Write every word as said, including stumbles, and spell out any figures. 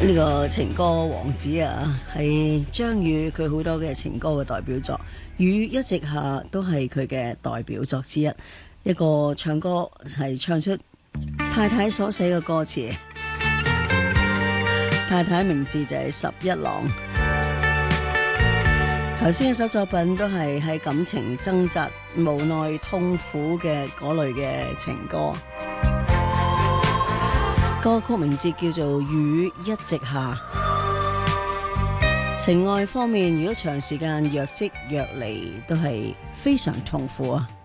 呢個情歌王子啊，係張宇佢好多嘅情歌嘅代表作，雨一直下都係佢嘅代表作之一。一個唱歌係唱出太太所寫嘅歌詞，太太名字就係十一郎。頭先一首作品都係喺感情掙扎、無奈、痛苦嘅嗰類嘅情歌。歌曲名字叫做《雨一直下》。情愛方面，如果長時間若即若離，都係非常痛苦啊！